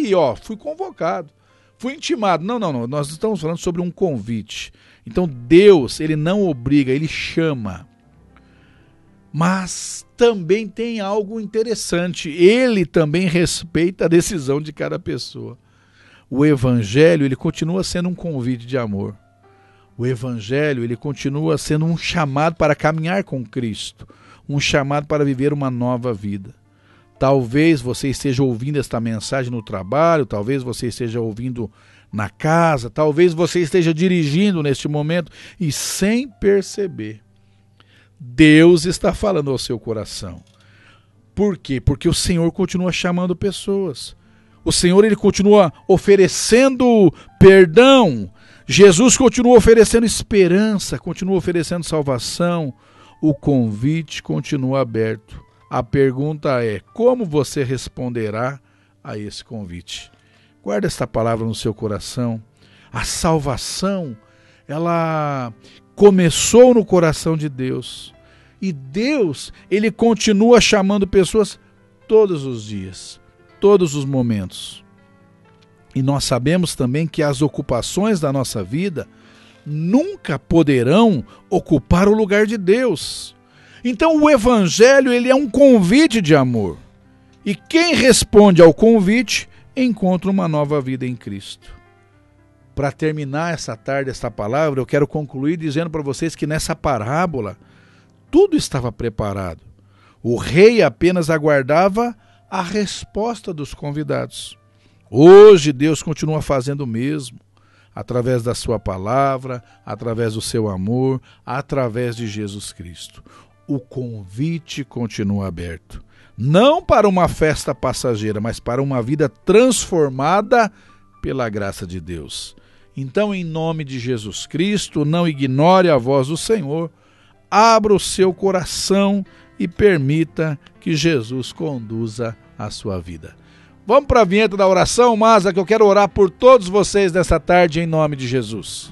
aqui, ó, fui convocado, fui intimado. Não, nós estamos falando sobre um convite. Então Deus, ele não obriga, ele chama. Mas também tem algo interessante, ele também respeita a decisão de cada pessoa. O evangelho, ele continua sendo um convite de amor. O evangelho, ele continua sendo um chamado para caminhar com Cristo, um chamado para viver uma nova vida. Talvez você esteja ouvindo esta mensagem no trabalho, talvez você esteja ouvindo na casa, talvez você esteja dirigindo neste momento e sem perceber, Deus está falando ao seu coração. Por quê? Porque o Senhor continua chamando pessoas. O Senhor, ele continua oferecendo perdão. Jesus continua oferecendo esperança, continua oferecendo salvação. O convite continua aberto. A pergunta é: como você responderá a esse convite? Guarda esta palavra no seu coração. A salvação, ela começou no coração de Deus. E Deus, ele continua chamando pessoas todos os dias, todos os momentos. E nós sabemos também que as ocupações da nossa vida nunca poderão ocupar o lugar de Deus. Então o evangelho, ele é um convite de amor. E quem responde ao convite encontra uma nova vida em Cristo. Para terminar essa tarde, esta palavra, eu quero concluir dizendo para vocês que nessa parábola tudo estava preparado. O rei apenas aguardava a resposta dos convidados. Hoje Deus continua fazendo o mesmo, através da sua palavra, através do seu amor, através de Jesus Cristo. O convite continua aberto. Não para uma festa passageira, mas para uma vida transformada pela graça de Deus. Então, em nome de Jesus Cristo, não ignore a voz do Senhor, abra o seu coração e permita que Jesus conduza a sua vida. Vamos para a vinheta da oração, Masa, que eu quero orar por todos vocês nessa tarde, em nome de Jesus.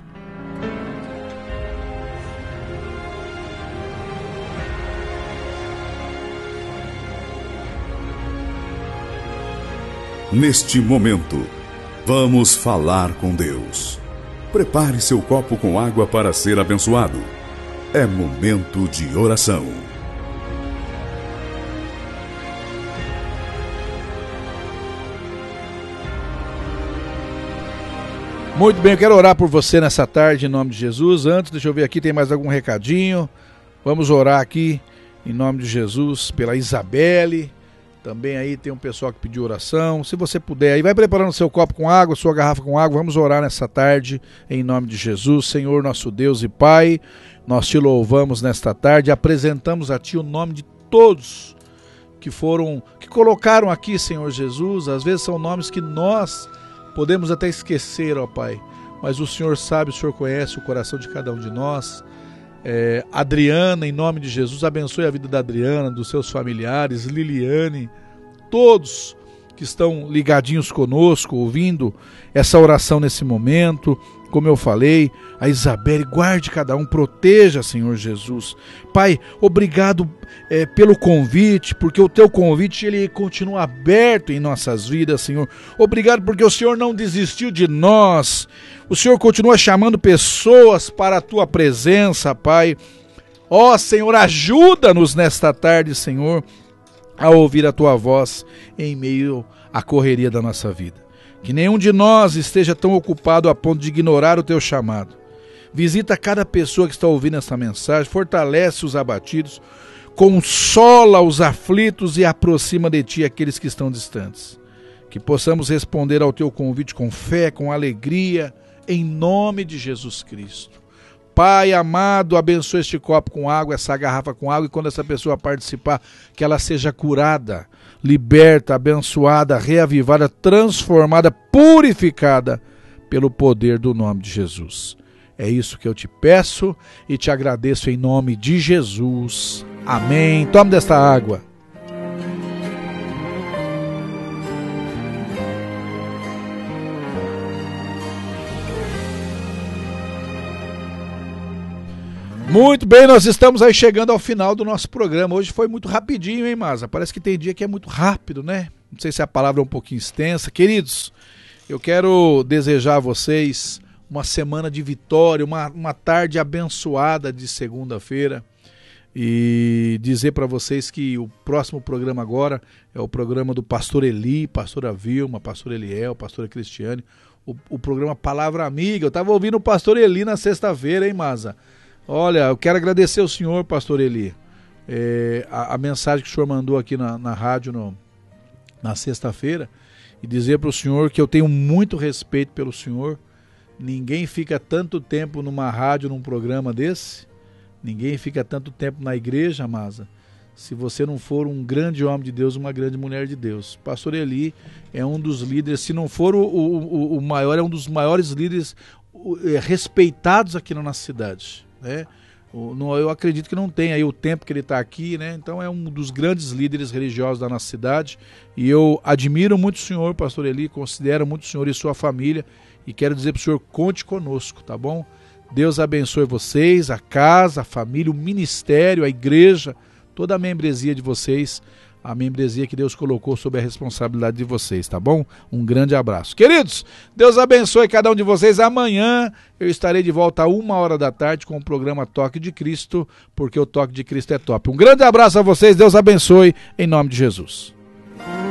Neste momento, vamos falar com Deus. Prepare seu copo com água para ser abençoado. É momento de oração. Muito bem, eu quero orar por você nessa tarde, em nome de Jesus. Antes, deixa eu ver aqui, tem mais algum recadinho. Vamos orar aqui, em nome de Jesus, pela Isabelle. Também aí tem um pessoal que pediu oração. Se você puder, aí vai preparando seu copo com água, sua garrafa com água. Vamos orar nessa tarde, em nome de Jesus. Senhor, nosso Deus e Pai, nós te louvamos nesta tarde. Apresentamos a Ti o nome de todos que colocaram aqui, Senhor Jesus. Às vezes são nomes que nós podemos até esquecer, ó Pai. Mas o Senhor sabe, o Senhor conhece o coração de cada um de nós. Adriana, em nome de Jesus, abençoe a vida da Adriana, dos seus familiares, Liliane, todos que estão ligadinhos conosco, ouvindo essa oração nesse momento. Como eu falei, a Isabelle, guarde cada um, proteja, Senhor Jesus. Pai, obrigado pelo convite, porque o teu convite ele continua aberto em nossas vidas, Senhor. Obrigado porque o Senhor não desistiu de nós. O Senhor continua chamando pessoas para a tua presença, Pai. Ó Senhor, ajuda-nos nesta tarde, Senhor, a ouvir a tua voz em meio à correria da nossa vida. Que nenhum de nós esteja tão ocupado a ponto de ignorar o teu chamado. Visita cada pessoa que está ouvindo essa mensagem, fortalece os abatidos, consola os aflitos e aproxima de ti aqueles que estão distantes. Que possamos responder ao teu convite com fé, com alegria, em nome de Jesus Cristo. Pai amado, abençoe este copo com água, essa garrafa com água, e quando essa pessoa participar, que ela seja curada, liberta, abençoada, reavivada, transformada, purificada pelo poder do nome de Jesus. É isso que eu te peço e te agradeço em nome de Jesus. Amém. Tome desta água. Muito bem, nós estamos aí chegando ao final do nosso programa. Hoje foi muito rapidinho, hein, Maza? Parece que tem dia que é muito rápido, né? Não sei se a palavra é um pouquinho extensa. Queridos, eu quero desejar a vocês uma semana de vitória, uma tarde abençoada de segunda-feira. E dizer para vocês que o próximo programa agora é o programa do pastor Eli, pastora Vilma, pastor Eliel, pastora Cristiane, o programa Palavra Amiga. Eu estava ouvindo o pastor Eli na sexta-feira, hein, Maza? Olha, eu quero agradecer ao senhor, pastor Eli, a mensagem que o senhor mandou aqui na rádio na sexta-feira, e dizer para o senhor que eu tenho muito respeito pelo senhor. Ninguém fica tanto tempo numa rádio, num programa desse. Ninguém fica tanto tempo na igreja, Maza, se você não for um grande homem de Deus, uma grande mulher de Deus. Pastor Eli é um dos líderes, se não for o maior, é um dos maiores líderes respeitados aqui na nossa cidade, né? Eu acredito que não tem aí o tempo que ele está aqui, né? Então é um dos grandes líderes religiosos da nossa cidade, e eu admiro muito o senhor, pastor Eli, considero muito o senhor e sua família, e quero dizer para o senhor, conte conosco, tá bom? Deus abençoe vocês, a casa, a família, o ministério, a igreja, toda a membresia de vocês, a membresia que Deus colocou sob a responsabilidade de vocês, tá bom? Um grande abraço. Queridos, Deus abençoe cada um de vocês. Amanhã eu estarei de volta a 1h da tarde com o programa Toque de Cristo, porque o Toque de Cristo é top. Um grande abraço a vocês, Deus abençoe, em nome de Jesus.